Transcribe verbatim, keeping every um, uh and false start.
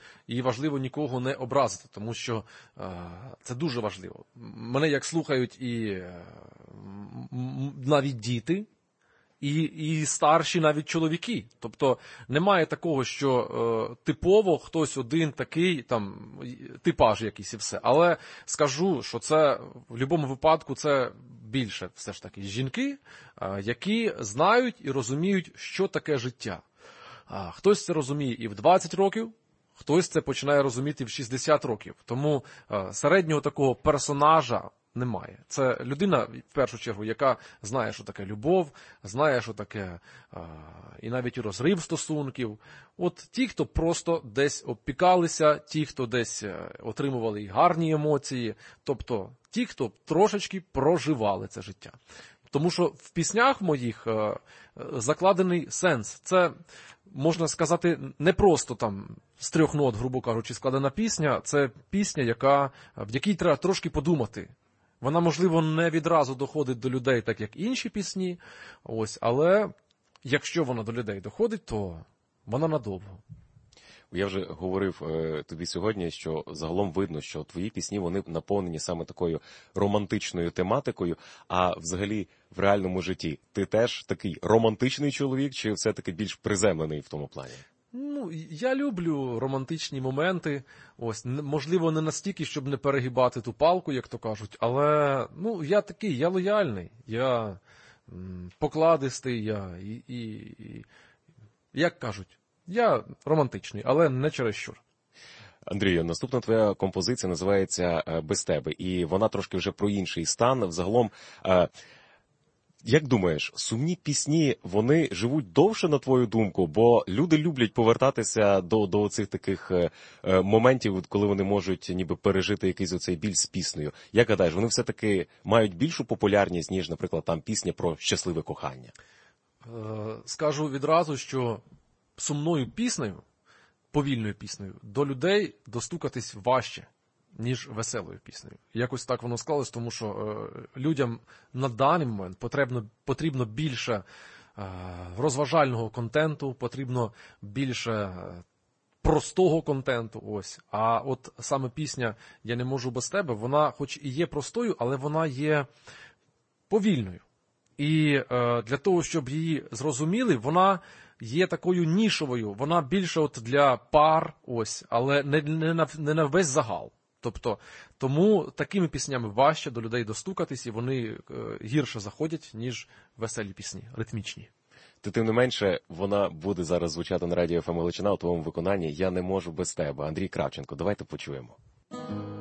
і важливо нікого не образити, тому що е, це дуже важливо. Мене як слухають і е, навіть діти, І, і старші навіть чоловіки. Тобто немає такого, що е, типово хтось один такий, там, типаж якийсь і все. Але скажу, що це в будь-якому випадку це більше все ж таки жінки, е, які знають і розуміють, що таке життя. А, хтось це розуміє і в двадцять років, хтось це починає розуміти в шістдесят років. Тому е, середнього такого персонажа немає. Це людина, в першу чергу, яка знає, що таке любов, знає, що таке а, і навіть і розрив стосунків. От ті, хто просто десь обпікалися, ті, хто десь отримували і гарні емоції, тобто ті, хто трошечки проживали це життя. Тому що в піснях моїх а, закладений сенс. Це, можна сказати, не просто там з трьох нот, грубо кажучи, складена пісня. Це пісня, яка, в якій треба трошки подумати. Вона, можливо, не відразу доходить до людей, так як інші пісні, ось, але якщо вона до людей доходить, то вона надовго. Я вже говорив е, тобі сьогодні, що загалом видно, що твої пісні, вони наповнені саме такою романтичною тематикою, а взагалі в реальному житті ти теж такий романтичний чоловік, чи все-таки більш приземлений в тому плані? Ну, я люблю романтичні моменти, ось, можливо, не настільки, щоб не перегибати ту палку, як то кажуть, але, ну, я такий, я лояльний, я м, покладистий, я, і, і, і, як кажуть, я романтичний, але не чересчур. Андрію, наступна твоя композиція називається «Без тебе», і вона трошки вже про інший стан, взагалом. Як думаєш, сумні пісні, вони живуть довше, на твою думку? Бо люди люблять повертатися до, до цих таких е, моментів, коли вони можуть ніби пережити якийсь оцей біль з піснею. Як гадаєш, вони все-таки мають більшу популярність, ніж, наприклад, там пісня про щасливе кохання? Е, скажу відразу, що сумною піснею, повільною піснею, до людей достукатись важче, ніж веселою піснею. Якось так воно склалось, тому що е, людям на даний момент потрібно, потрібно більше е, розважального контенту, потрібно більше е, простого контенту. Ось. А от саме пісня «Я не можу без тебе», вона хоч і є простою, але вона є повільною. І е, для того, щоб її зрозуміли, вона є такою нішовою, вона більше от для пар, ось, але не, не, на, не на весь загал. Тобто, тому такими піснями важче до людей достукатись, і вони е, гірше заходять, ніж веселі пісні, ритмічні. Та тим не менше, вона буде зараз звучати на радіо еф ем Галичина у твоєму виконанні «Я не можу без тебе». Андрій Кравченко, давайте почуємо.